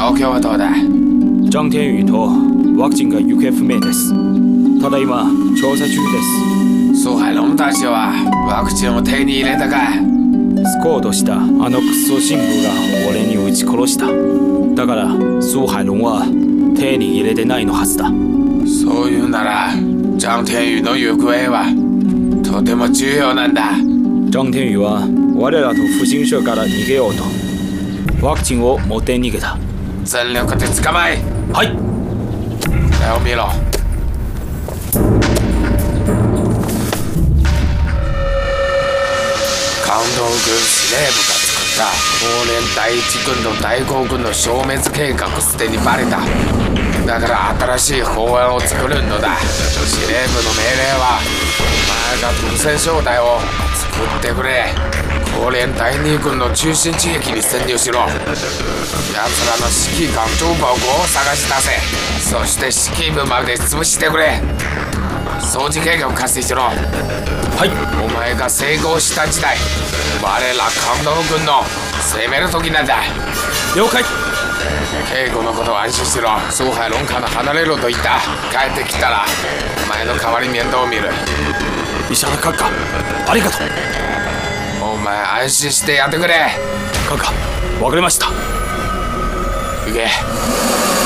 状況はどうだ？ 張天宇とワクチンが行方不明です。ただいま調査中です。 蘇海龍たちはワクチンを手に入れたか？ スコードしたあのクソ神父が俺に撃ち殺した。だから蘇海龍は手に入れてないのはずだ。 そういうなら張天宇の行方はとても重要なんだ。 張天宇は我らと不審者から逃げようとワクチンを持って逃げた。 全力で捕まえ。 はい。 目を見ろ。関東軍司令部が作った後年第一軍と第五軍の消滅計画すでにバレた。だから新しい法案を作るのだ。司令部の命令はお前が特戦小隊を作ってくれ。後年第二軍の中心地域に潜入しろ。奴らの指揮官張宝庫を探し出せ。そして指揮部まで潰してくれ。掃除計画を開始しろ。 はい。 お前が成功した時代、我ら関東軍の攻める時なんだ。 了解。 警護のことは安心しろ。蘇海龍から離れろと言った。帰ってきたらお前の代わり面倒を見る。 医者の閣下ありがとう。 お前安心してやってくれ。 閣下わかりました。 行け。